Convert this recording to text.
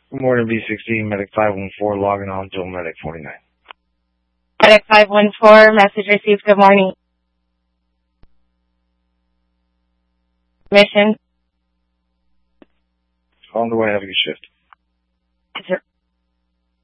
Good morning, B16, Medic 514, logging on to Medic 49. Medic 514, message received, good morning. Mission. On the way, have a good shift.